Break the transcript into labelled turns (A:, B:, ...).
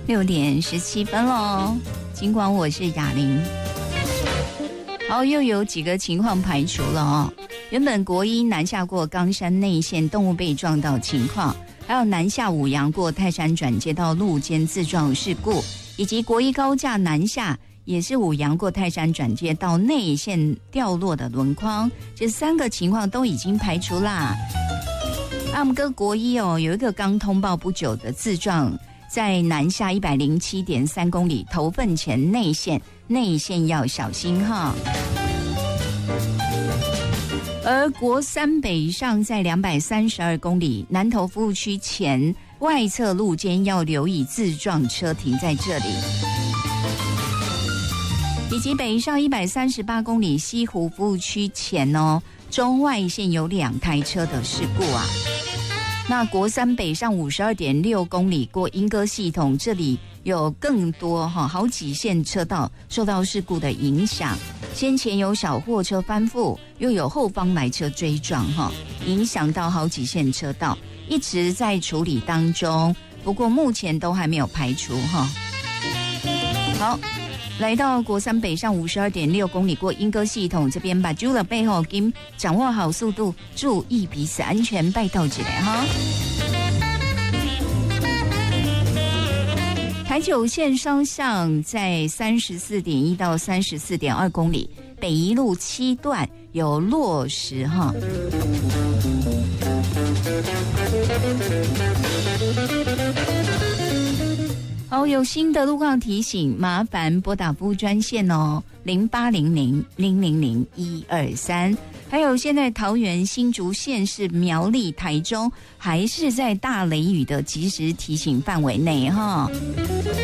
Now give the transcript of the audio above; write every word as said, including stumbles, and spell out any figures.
A: 六点十七分喽，尽管我是雅玲。好，又有几个情况排除了哦。原本国一南下过冈山内线动物被撞到情况，还有南下五杨过泰山转接到路肩自撞事故，以及国一高架南下也是五杨过泰山转接到内线掉落的轮框，这三个情况都已经排除啦。那我们跟国一哦，有一个刚通报不久的自撞，在南下一百零七点三公里头份前内线，内线要小心哈。而国三北上在两百三十二公里南投服务区前外侧路肩要留意自撞车停在这里，以及北上一百三十八公里西湖服务区前哦，中外线有两台车的事故啊。那国三北上五十二点六公里过莺歌系统，这里有更多哈好几线车道受到事故的影响。先前有小货车翻覆，又有后方来车追撞哈，影响到好几线车道，一直在处理当中。不过目前都还没有排除哈。好。来到国三北上五十二点六公里过莺歌系统这边，把住了背后跟掌握好速度，注意彼此安全，拜到起来哈。台九线双向在三十四点一到三十四点二公里，北一路七段有落石哈。好，有新的路况提醒，麻烦拨打服务专线哦，零八零零零零零一二三。还有现在桃园、新竹县市、苗栗、台中还是在大雷雨的及时提醒范围内哈。